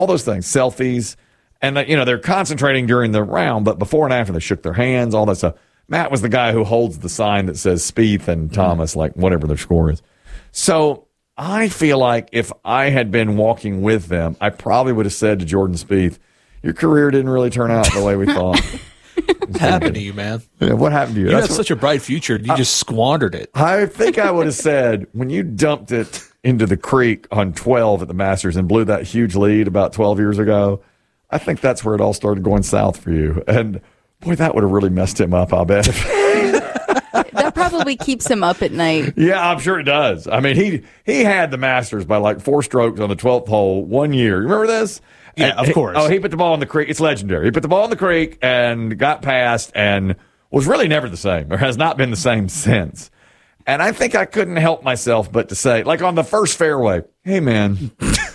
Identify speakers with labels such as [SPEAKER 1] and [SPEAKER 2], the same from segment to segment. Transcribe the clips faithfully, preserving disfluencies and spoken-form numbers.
[SPEAKER 1] all those things, selfies. And, you know, they're concentrating during the round, but before and after they shook their hands, all that stuff. Matt was the guy who holds the sign that says Spieth and Thomas, like whatever their score is. So I feel like if I had been walking with them, I probably would have said to Jordan Spieth, your career didn't really turn out the way we thought.
[SPEAKER 2] What happened to you, man?
[SPEAKER 1] Yeah, what happened to you?
[SPEAKER 2] You
[SPEAKER 1] That's
[SPEAKER 2] had
[SPEAKER 1] what,
[SPEAKER 2] such a bright future. You I, just squandered it.
[SPEAKER 1] I think I would have said, when you dumped it into the creek on twelve at the Masters and blew that huge lead about twelve years ago, I think that's where it all started going south for you. And, boy, that would have really messed him up, I bet.
[SPEAKER 3] That probably keeps him up at night.
[SPEAKER 1] Yeah, I'm sure it does. I mean, he he had the Masters by like four strokes on the twelfth hole one year. You remember this?
[SPEAKER 2] Yeah,
[SPEAKER 1] and
[SPEAKER 2] of course.
[SPEAKER 1] He, oh, he put the ball in the creek. It's legendary. He put the ball in the creek and got past and was really never the same, or has not been the same since. And I think I couldn't help myself but to say, like on the first fairway, hey, man.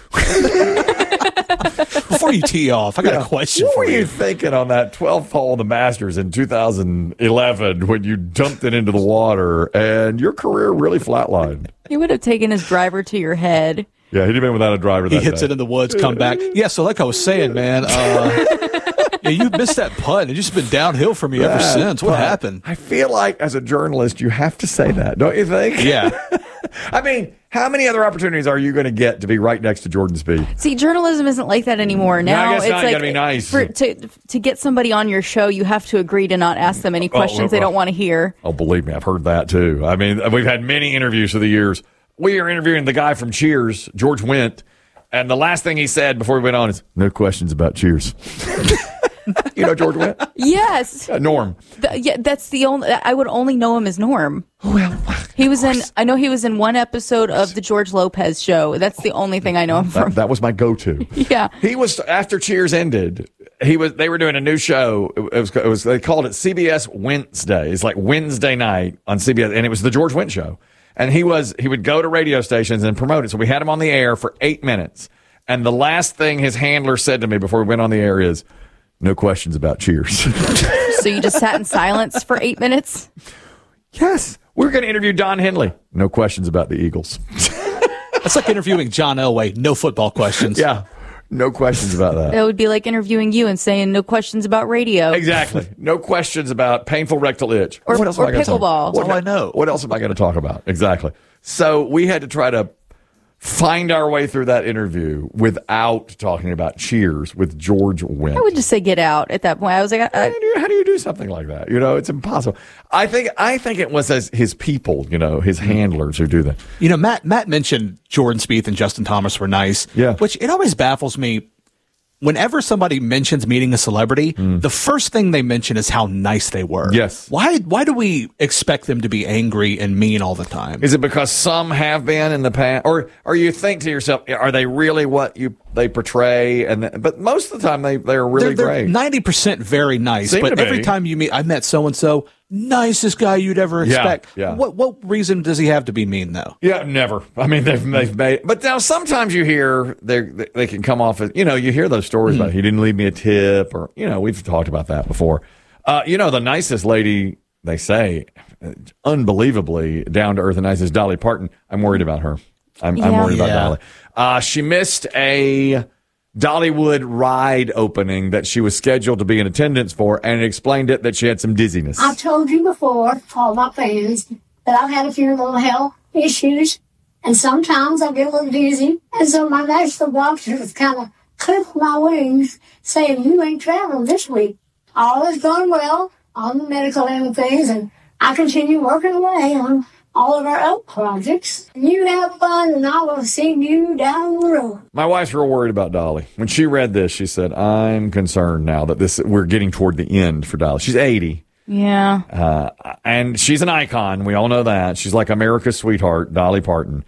[SPEAKER 2] Before you tee off, I got yeah. a question
[SPEAKER 1] what
[SPEAKER 2] for
[SPEAKER 1] you. What were
[SPEAKER 2] you
[SPEAKER 1] you thinking on that twelfth hole of the Masters in two thousand eleven when you dumped it into the water and your career really flatlined?
[SPEAKER 3] He would have taken his driver to your head.
[SPEAKER 1] Yeah, he'd have been without a driver that
[SPEAKER 2] He hits
[SPEAKER 1] day.
[SPEAKER 2] it in the woods, come back. Yeah, so like I was saying, man, uh, yeah, you missed that putt. It's just been downhill for me ever since. What happened?
[SPEAKER 1] I feel like as a journalist, you have to say that, don't you think?
[SPEAKER 2] Yeah.
[SPEAKER 1] I mean, how many other opportunities are you going to get to be right next to Jordan Spieth?
[SPEAKER 3] See, journalism isn't like that anymore. Now
[SPEAKER 1] no, I guess
[SPEAKER 3] it's
[SPEAKER 1] not.
[SPEAKER 3] like
[SPEAKER 1] You gotta be nice.
[SPEAKER 3] For, to to get somebody on your show, you have to agree to not ask them any questions oh, well, they don't want to hear.
[SPEAKER 1] Oh, believe me, I've heard that too. I mean, we've had many interviews through the years. We are interviewing the guy from Cheers, George Wendt, and the last thing he said before we went on is, no questions about Cheers. You know George Wendt?
[SPEAKER 3] Yes.
[SPEAKER 1] Uh, Norm.
[SPEAKER 3] The, yeah, that's the only. I would only know him as Norm.
[SPEAKER 1] Well,
[SPEAKER 3] he was in. I know he was in one episode of the George Lopez show. That's the only thing I know him from.
[SPEAKER 1] That, that was my go-to.
[SPEAKER 3] Yeah.
[SPEAKER 1] He was after Cheers ended. He was. They were doing a new show. It was. It was. They called it C B S Wednesday. It's like Wednesday night on C B S, and it was the George Wendt show. And he was. He would go to radio stations and promote it. So we had him on the air for eight minutes. And the last thing his handler said to me before we went on the air is, no questions about Cheers.
[SPEAKER 3] So you just sat in silence for eight minutes?
[SPEAKER 1] Yes. We're going to interview Don Henley. No questions about the Eagles.
[SPEAKER 2] That's like interviewing John Elway. No football questions.
[SPEAKER 1] Yeah. No questions about that.
[SPEAKER 3] That would be like interviewing you and saying no questions about radio.
[SPEAKER 1] Exactly. No questions about painful rectal itch.
[SPEAKER 3] Or,
[SPEAKER 1] what else
[SPEAKER 3] or
[SPEAKER 1] am I
[SPEAKER 3] pickleball.
[SPEAKER 1] What
[SPEAKER 2] do I know?
[SPEAKER 1] What else am I going to talk about? Exactly. So we had to try to find our way through that interview without talking about Cheers with George Wendt.
[SPEAKER 3] I would just say get out at that point. I was like, I,
[SPEAKER 1] how, do you, how do you do something like that? You know, it's impossible. I think I think it was as his people, you know, his handlers who do that.
[SPEAKER 2] You know, Matt Matt mentioned Jordan Spieth and Justin Thomas were nice.
[SPEAKER 1] Yeah.
[SPEAKER 2] Which it always baffles me. Whenever somebody mentions meeting a celebrity, mm. the first thing they mention is how nice they were.
[SPEAKER 1] Yes.
[SPEAKER 2] Why Why do we expect them to be angry and mean all the time?
[SPEAKER 1] Is it because some have been in the past, or or you think to yourself, are they really what you they portray? And but most of the time they they're really
[SPEAKER 2] they're, they're
[SPEAKER 1] great.
[SPEAKER 2] ninety percent very nice,
[SPEAKER 1] Seem
[SPEAKER 2] but
[SPEAKER 1] to
[SPEAKER 2] every
[SPEAKER 1] be.
[SPEAKER 2] time you meet, I met so and so. Nicest guy you'd ever expect.
[SPEAKER 1] Yeah, yeah.
[SPEAKER 2] What what reason does he have to be mean though?
[SPEAKER 1] Yeah, never. I mean, they've they've made. But now sometimes you hear they they can come off as, you know, you hear those stories mm. about he didn't leave me a tip, or you know, we've talked about that before. Uh, you know, the nicest lady they say, unbelievably down to earth and nice, is Dolly Parton. I'm worried about her. I'm,
[SPEAKER 3] yeah.
[SPEAKER 1] I'm worried about
[SPEAKER 2] Yeah.
[SPEAKER 1] Dolly. Uh, she missed a Dollywood ride opening that she was scheduled to be in attendance for, and it explained it that she had some dizziness.
[SPEAKER 4] I've told you before, all my fans, that I've had a few little health issues, and sometimes I get a little dizzy, and so my national doctors kind of clipped my wings, saying, you ain't traveling this week. All is going well on the medical end of things, and I continue working away on all of our oak projects. You have fun, and I will see you down the road.
[SPEAKER 1] My wife's real worried about Dolly. When she read this, she said, I'm concerned now that this we're getting toward the end for Dolly. She's eighty.
[SPEAKER 3] Yeah.
[SPEAKER 1] Uh, and she's an icon. We all know that. She's like America's sweetheart, Dolly Parton.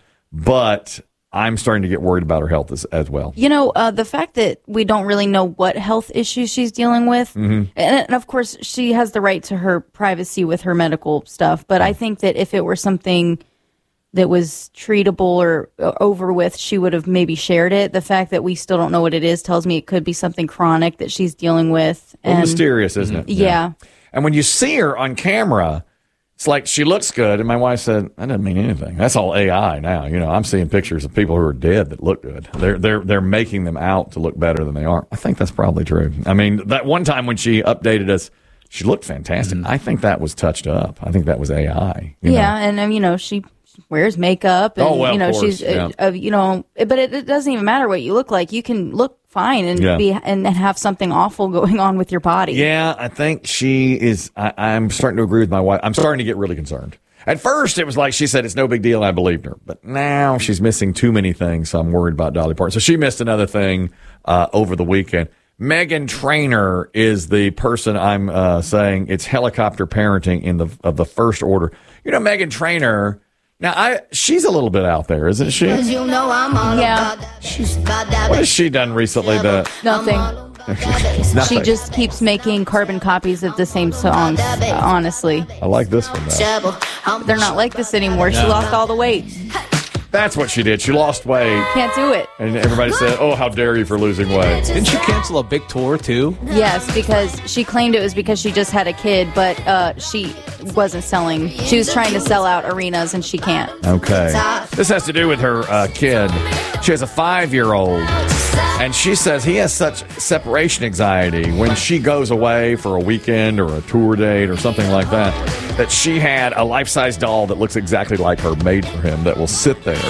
[SPEAKER 1] But I'm starting to get worried about her health as, as well.
[SPEAKER 3] You know, uh, the fact that we don't really know what health issues she's dealing with,
[SPEAKER 1] mm-hmm.
[SPEAKER 3] and, and of course she has the right to her privacy with her medical stuff, but I think that if it were something that was treatable or uh, over with, she would have maybe shared it. The fact that we still don't know what it is tells me it could be something chronic that she's dealing with.
[SPEAKER 1] A little
[SPEAKER 3] And,
[SPEAKER 1] mysterious, isn't it?
[SPEAKER 3] Yeah.
[SPEAKER 1] And when you see her on camera, it's like she looks good, and my wife said that doesn't mean anything. That's all A I now. You know, I'm seeing pictures of people who are dead that look good. They're they're they're making them out to look better than they are. I think that's probably true. I mean, that one time when she updated us, she looked fantastic. I think that was touched up. I think that was A I. You
[SPEAKER 3] yeah,
[SPEAKER 1] know?
[SPEAKER 3] and um, you know she wears makeup, and
[SPEAKER 1] Oh, well,
[SPEAKER 3] you know
[SPEAKER 1] of course,
[SPEAKER 3] she's uh,
[SPEAKER 1] yeah.
[SPEAKER 3] uh, you know, but it, it doesn't even matter what you look like. You can look fine and
[SPEAKER 1] Yeah.
[SPEAKER 3] be and, and have something awful going on with your body.
[SPEAKER 1] Yeah, I think she is. I, I'm starting to agree with my wife. I'm starting to get really concerned. At first, it was like she said it's no big deal. I believed her, but now she's missing too many things. So I'm worried about Dolly Parton. So she missed another thing uh, over the weekend. Meghan Trainor is the person I'm uh, saying it's helicopter parenting in the of the first order. You know, Meghan Trainor. Now, I she's a little bit out there, isn't she?
[SPEAKER 5] Cause you know I'm all
[SPEAKER 3] Yeah.
[SPEAKER 5] about that. She's about that.
[SPEAKER 1] What has she done recently that
[SPEAKER 3] Nothing.
[SPEAKER 1] nothing?
[SPEAKER 3] She just keeps making carbon copies of the same songs. uh, honestly,
[SPEAKER 1] I like this one though.
[SPEAKER 3] they're not like this anymore. She lost all the weight.
[SPEAKER 1] That's what she did. She lost weight,
[SPEAKER 3] Can't do it.
[SPEAKER 1] and everybody said, "Oh, how dare you for losing weight?"
[SPEAKER 2] Didn't she cancel a big tour too?
[SPEAKER 3] Yes, because she claimed it was because she just had a kid, but uh, she wasn't selling. She was trying to sell out arenas, and she can't.
[SPEAKER 1] Okay. This has to do with her uh, kid. She has a five-year-old, and she says he has such separation anxiety when she goes away for a weekend or a tour date or something like that, that she had a life-size doll that looks exactly like her made for him that will sit there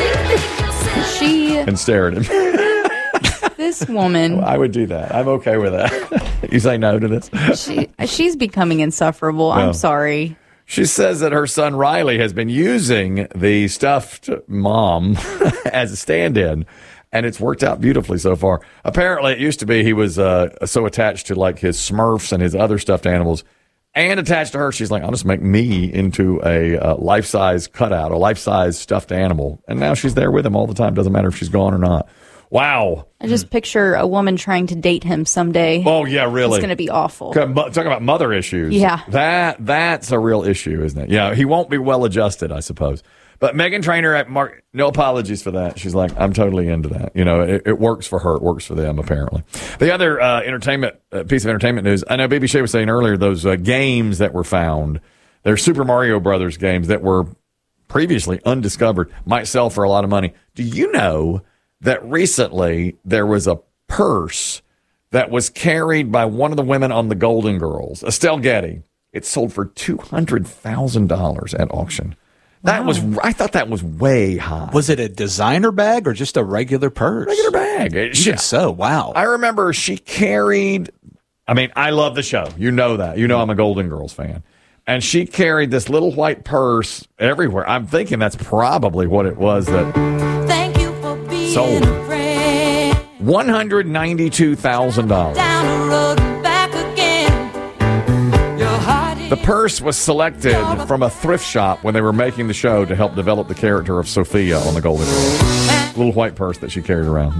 [SPEAKER 3] She,
[SPEAKER 1] and stare at him.
[SPEAKER 3] this woman,
[SPEAKER 1] I would do that. I'm okay with that. You say no to this?
[SPEAKER 3] she, she's becoming insufferable.
[SPEAKER 1] Yeah.
[SPEAKER 3] I'm sorry.
[SPEAKER 1] She says that her son Riley has been using the stuffed mom as a stand-in, and it's worked out beautifully so far. Apparently, it used to be he was uh, so attached to like his Smurfs and his other stuffed animals, and attached to her, she's like, I'll just make me into a uh, life-size cutout, a life-size stuffed animal, and now she's there with him all the time. Doesn't matter if she's gone or not. Wow.
[SPEAKER 3] I just picture a woman trying to date him someday.
[SPEAKER 1] Oh yeah, really.
[SPEAKER 3] It's going to be awful.
[SPEAKER 1] Talking about mother issues.
[SPEAKER 3] Yeah.
[SPEAKER 1] That that's a real issue, isn't it? Yeah, he won't be well adjusted, I suppose. But Meghan Trainor at Mark, no apologies for that. She's like, I'm totally into that. You know, it, it works for her. It works for them, apparently. The other uh, entertainment uh, piece of entertainment news, I know B B Shea was saying earlier, those uh, games that were found, they're Super Mario Brothers games that were previously undiscovered, might sell for a lot of money. Do you know that recently there was a purse that was carried by one of the women on the Golden Girls, Estelle Getty? It sold for two hundred thousand dollars at auction. That was, I thought that was way high.
[SPEAKER 2] Was it a designer bag or just a regular purse?
[SPEAKER 1] Regular bag. It- she-
[SPEAKER 2] Even so, wow.
[SPEAKER 1] I remember she carried, I mean, I love the show. You know that. You know I'm a Golden Girls fan. And she carried this little white purse everywhere. I'm thinking that's probably what it was that
[SPEAKER 5] Thank you for being
[SPEAKER 1] sold.
[SPEAKER 5] a friend.
[SPEAKER 1] one hundred ninety-two thousand dollars.
[SPEAKER 5] Down the road and back again. Your heart is
[SPEAKER 1] The purse was selected from a thrift shop when they were making the show to help develop the character of Sophia on the Golden Girls. Little white purse that she carried around.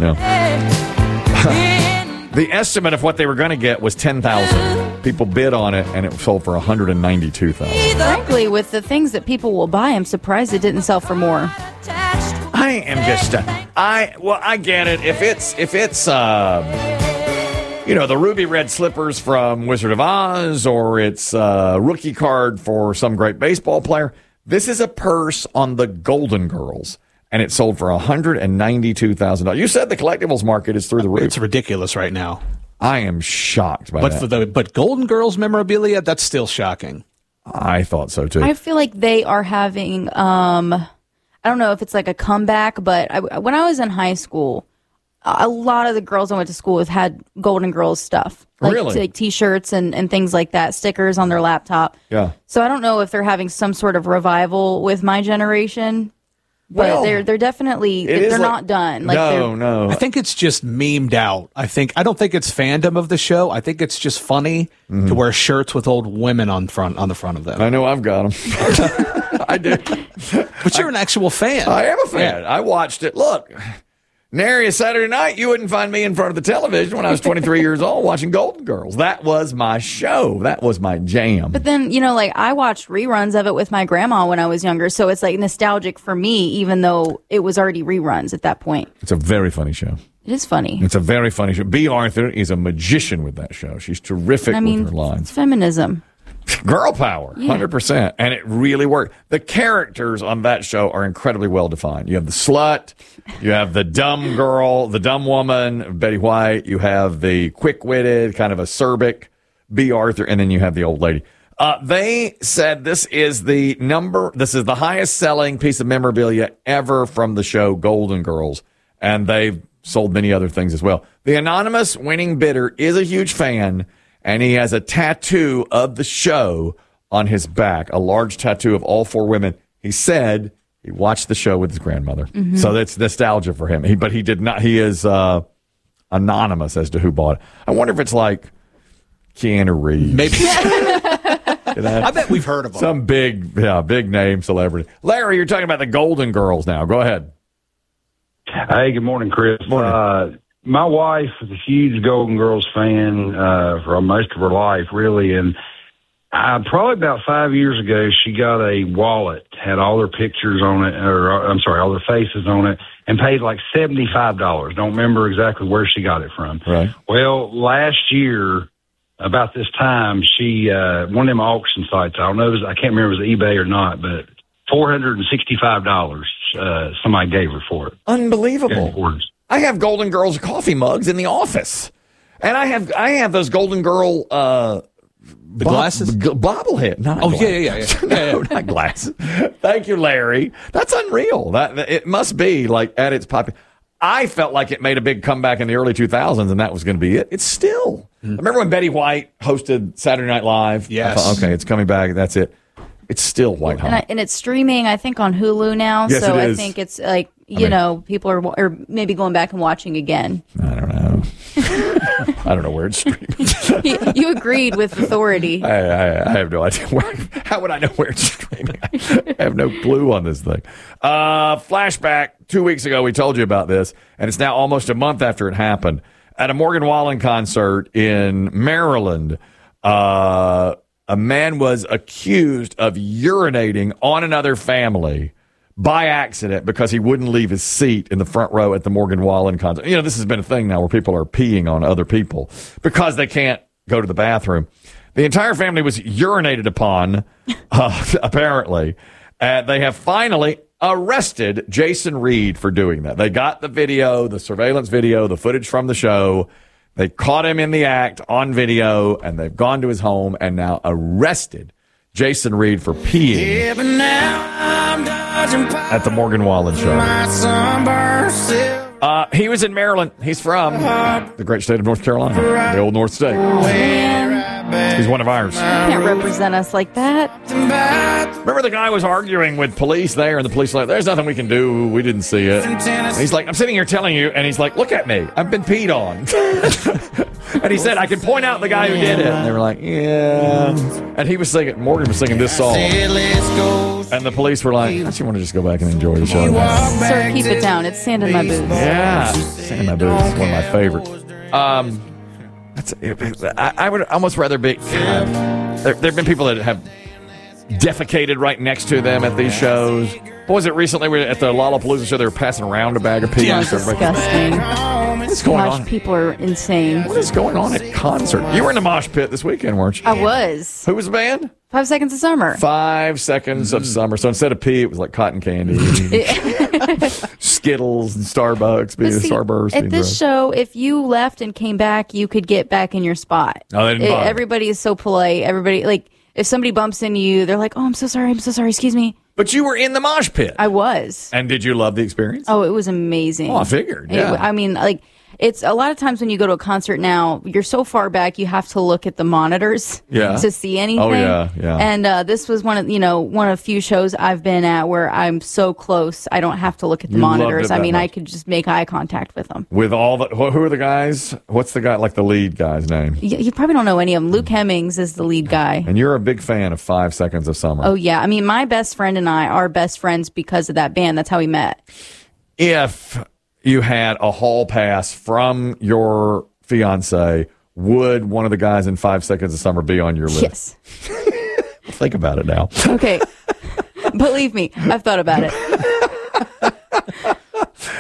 [SPEAKER 1] Yeah. The estimate of what they were going to get was ten thousand dollars. People bid on it, and it sold for one hundred ninety-two thousand dollars.
[SPEAKER 3] Frankly, with the things that people will buy, I'm surprised it didn't sell for more.
[SPEAKER 1] I am just, uh, I well, I get it. If it's if it's uh, you know, the ruby red slippers from Wizard of Oz, or it's a rookie card for some great baseball player. This is a purse on the Golden Girls, and it sold for one hundred ninety-two thousand dollars. You said the collectibles market is through the roof.
[SPEAKER 2] It's ridiculous right now.
[SPEAKER 1] I am shocked by
[SPEAKER 2] But
[SPEAKER 1] that.
[SPEAKER 2] for the but Golden Girls memorabilia, that's still shocking.
[SPEAKER 1] I thought so too.
[SPEAKER 3] I feel like they are having, um, I don't know if it's like a comeback, but I, when I was in high school, a lot of the girls I went to school with had Golden Girls stuff. Like,
[SPEAKER 1] Really?
[SPEAKER 3] like t-shirts and, and things like that, stickers on their laptop.
[SPEAKER 1] Yeah.
[SPEAKER 3] So I don't know if they're having some sort of revival with my generation, but
[SPEAKER 1] Well,
[SPEAKER 3] they're they're definitely,
[SPEAKER 1] It is
[SPEAKER 3] they're
[SPEAKER 1] like-
[SPEAKER 3] not done. Like
[SPEAKER 1] no,
[SPEAKER 3] they're,
[SPEAKER 1] no.
[SPEAKER 2] I think it's just memed out. I think I don't think it's fandom of the show. I think it's just funny to wear shirts with old women on front on the front of them.
[SPEAKER 1] I know I've got them. I do.
[SPEAKER 2] But you're an actual fan.
[SPEAKER 1] I am a fan. I watched it. Look, nary a Saturday night, you wouldn't find me in front of the television when I was twenty-three years old watching Golden Girls. That was my show. That was my jam.
[SPEAKER 3] But then, you know, like I watched reruns of it with my grandma when I was younger. So it's like nostalgic for me, even though it was already reruns at that point.
[SPEAKER 1] It's a very funny show.
[SPEAKER 3] It is funny.
[SPEAKER 1] It's a very funny show. B. Arthur is a magician with that show. She's terrific
[SPEAKER 3] I mean,
[SPEAKER 1] with her lines.
[SPEAKER 3] it's feminism.
[SPEAKER 1] Girl power, one hundred percent. And it really worked. The characters on that show are incredibly well defined. You have the slut, you have the dumb girl, the dumb woman, Betty White, you have the quick-witted, kind of acerbic B. Arthur, and then you have the old lady. Uh, they said this is the number, this is the highest selling piece of memorabilia ever from the show Golden Girls. And they've sold many other things as well. The anonymous winning bidder is a huge fan, and he has a tattoo of the show on his back, a large tattoo of all four women. He said he watched the show with his grandmother. Mm-hmm. So that's nostalgia for him. He, but he did not, he is uh, anonymous as to who bought it. I wonder if it's like Keanu Reeves.
[SPEAKER 2] Maybe.
[SPEAKER 1] You know?
[SPEAKER 2] I bet we've heard of him.
[SPEAKER 1] Some big, yeah, big name celebrity. Larry, you're talking about the Golden Girls now. Go ahead.
[SPEAKER 6] Hey, good morning, Chris.
[SPEAKER 1] Morning.
[SPEAKER 6] Uh, my wife is a huge Golden Girls fan uh, for most of her life, really. And uh, probably about five years ago, she got a wallet, had all their pictures on it, or I'm sorry, all their faces on it, and paid like seventy-five dollars. Don't remember exactly where she got it from.
[SPEAKER 1] Right.
[SPEAKER 6] Well, last year, about this time, she, uh, one of them auction sites, I don't know, I can't remember if it was eBay or not, but four hundred sixty-five dollars uh, somebody gave her for it.
[SPEAKER 1] Unbelievable. I have Golden Girls coffee mugs in the office. And I have I have those Golden Girl uh
[SPEAKER 2] The glasses?
[SPEAKER 1] G- bobblehead. Not
[SPEAKER 2] Oh,
[SPEAKER 1] glasses.
[SPEAKER 2] yeah, yeah, yeah.
[SPEAKER 1] no,
[SPEAKER 2] yeah, yeah.
[SPEAKER 1] not glasses. Thank you, Larry. That's unreal. That it must be like at its pop. I felt like it made a big comeback in the early two thousands, and that was going to be it. It's still. Mm. Remember when Betty White hosted Saturday Night Live?
[SPEAKER 2] Yes.
[SPEAKER 1] I thought, okay, it's coming back. That's it. It's still white hot.
[SPEAKER 3] And, I, and it's streaming, I think, on Hulu now.
[SPEAKER 1] Yes,
[SPEAKER 3] so
[SPEAKER 1] it
[SPEAKER 3] I
[SPEAKER 1] is.
[SPEAKER 3] think it's like, you
[SPEAKER 1] I mean,
[SPEAKER 3] know, people are or maybe going back and watching again.
[SPEAKER 1] I don't know. I don't know where it's streaming.
[SPEAKER 3] you, you agreed with authority.
[SPEAKER 1] I, I, I have no idea. Where, how would I know where it's streaming? I have no clue on this thing. Uh, flashback, two weeks ago, we told you about this, and it's now almost a month after it happened. At a Morgan Wallen concert in Maryland, uh, a man was accused of urinating on another family by accident because he wouldn't leave his seat in the front row at the Morgan Wallen concert. You know, this has been a thing now where people are peeing on other people because they can't go to the bathroom. The entire family was urinated upon, uh, apparently. And they have finally arrested Jason Reed for doing that. They got the video, the surveillance video, the footage from the show. They caught him in the act on video, and they've gone to his home and now arrested Jason Reed for peeing at the Morgan Wallen show. Uh, he was in Maryland. He's from the great state of North Carolina, the old North State. He's one of ours.
[SPEAKER 3] You can't represent us like that.
[SPEAKER 1] Remember the guy was arguing with police there, and the police were like, there's nothing we can do. We didn't see it. And he's like, I'm sitting here telling you, and he's like, look at me. I've been peed on. And he said, I can point out the guy who did it. And they were like, yeah. And he was singing, Morgan was singing this song. And the police were like, don't you want to just go back and enjoy the show now?
[SPEAKER 3] Sir, keep it down. It's Sand in My Boots.
[SPEAKER 1] Yeah. Sand in My Boots is one of my favorites. Um, that's, I, I would almost rather be, God, there, there have been people that have defecated right next to them at these shows. What was it recently? We were at the Lollapalooza show. They were passing around a bag of pee.
[SPEAKER 3] Yeah, disgusting.
[SPEAKER 1] What's going
[SPEAKER 3] Gosh,
[SPEAKER 1] on?
[SPEAKER 3] people are insane.
[SPEAKER 1] What is going on at concert? You were in the mosh pit this weekend, weren't you?
[SPEAKER 3] I was.
[SPEAKER 1] Who was the band?
[SPEAKER 3] Five Seconds of Summer.
[SPEAKER 1] Five Seconds of Summer. So instead of pee, it was like cotton candy, Skittles, and Starbucks. Being
[SPEAKER 3] But see,
[SPEAKER 1] Starburst.
[SPEAKER 3] at
[SPEAKER 1] being
[SPEAKER 3] this
[SPEAKER 1] gross.
[SPEAKER 3] show, if you left and came back, you could get back in your spot.
[SPEAKER 1] Oh, they didn't
[SPEAKER 3] It-
[SPEAKER 1] bother.
[SPEAKER 3] everybody is so polite. Everybody, like, if somebody bumps into you, they're like, oh, I'm so sorry. I'm so sorry. Excuse me.
[SPEAKER 1] But you were in the mosh pit.
[SPEAKER 3] I was.
[SPEAKER 1] And did you love the experience?
[SPEAKER 3] Oh, it was amazing.
[SPEAKER 1] Oh, I figured,
[SPEAKER 3] It-
[SPEAKER 1] yeah.
[SPEAKER 3] I mean, like, it's a lot of times when you go to a concert now, you're so far back, you have to look at the monitors
[SPEAKER 1] Yeah.
[SPEAKER 3] to see anything.
[SPEAKER 1] Oh, yeah, yeah.
[SPEAKER 3] And uh, this was one of, you know, one of a few shows I've been at where I'm so close, I don't have to look at the
[SPEAKER 1] You loved
[SPEAKER 3] monitors.
[SPEAKER 1] it
[SPEAKER 3] I
[SPEAKER 1] that
[SPEAKER 3] mean, I
[SPEAKER 1] much.
[SPEAKER 3] could just make eye contact with them.
[SPEAKER 1] With all the, who who are the guys? What's the guy, like the lead guy's name?
[SPEAKER 3] You, you probably don't know any of them. Luke Hemmings is the lead guy.
[SPEAKER 1] And you're a big fan of Five Seconds of Summer.
[SPEAKER 3] Oh, yeah. I mean, my best friend and I are best friends because of that band. That's how we met.
[SPEAKER 1] If you had a hall pass from your fiance, would one of the guys in Five Seconds of Summer be on your list?
[SPEAKER 3] Yes.
[SPEAKER 1] Think about it now.
[SPEAKER 3] Okay. Believe me, I've thought about it.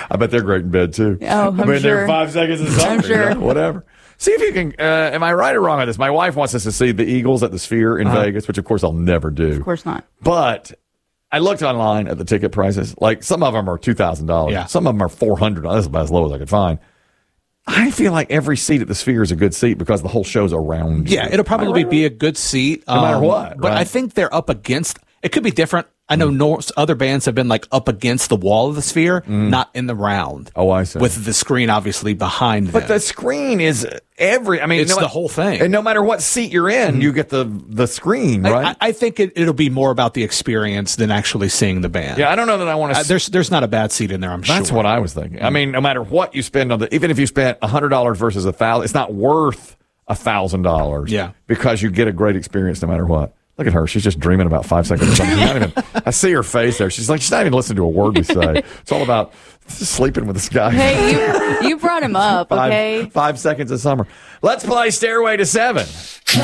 [SPEAKER 1] I bet they're great in bed too.
[SPEAKER 3] Oh, I'm
[SPEAKER 1] I mean,
[SPEAKER 3] sure.
[SPEAKER 1] they're five seconds of summer.
[SPEAKER 3] I'm sure.
[SPEAKER 1] You know, whatever. See if you can. Uh, am I right or wrong on this? My wife wants us to see the Eagles at the Sphere in
[SPEAKER 2] Uh-huh.
[SPEAKER 1] Vegas, which of course I'll never do.
[SPEAKER 3] Of course not.
[SPEAKER 1] But I looked online at the ticket prices. Like some of them are two thousand dollars.
[SPEAKER 2] Yeah.
[SPEAKER 1] Some of them are four hundred dollars. That's about as low as I could find. I feel like every seat at the Sphere is a good seat because the whole show's around you.
[SPEAKER 2] Yeah, it'll probably be a good seat.
[SPEAKER 1] No matter
[SPEAKER 2] um,
[SPEAKER 1] what,
[SPEAKER 2] But
[SPEAKER 1] right?
[SPEAKER 2] I think they're up against, it could be different. I know nor- other bands have been like up against the wall of the Sphere, not in the round.
[SPEAKER 1] Oh, I see.
[SPEAKER 2] With the screen obviously behind them.
[SPEAKER 1] But the screen is every. I mean,
[SPEAKER 2] It's
[SPEAKER 1] no
[SPEAKER 2] the
[SPEAKER 1] ma-
[SPEAKER 2] whole thing.
[SPEAKER 1] And no matter what seat you're in, you get the the screen,
[SPEAKER 2] I-
[SPEAKER 1] right?
[SPEAKER 2] I, I think it, it'll be more about the experience than actually seeing the band.
[SPEAKER 1] yeah, I don't know that I want
[SPEAKER 2] Uh,
[SPEAKER 1] to.
[SPEAKER 2] there's there's not a bad seat in there, I'm
[SPEAKER 1] That's
[SPEAKER 2] sure.
[SPEAKER 1] what I was thinking. I mean, no matter what you spend on the, even if you spent a hundred dollars versus a thousand, it's not worth a thousand dollars.
[SPEAKER 2] Yeah.
[SPEAKER 1] because you get a great experience no matter what. Look at her; she's just dreaming about five seconds. Of something. She's not even, I see her face there. She's like, she's not even listening to a word we say. It's all about sleeping with this guy.
[SPEAKER 3] Hey, you, you brought him up,
[SPEAKER 1] five,
[SPEAKER 3] okay?
[SPEAKER 1] five seconds of summer. Let's play Stairway to Seven.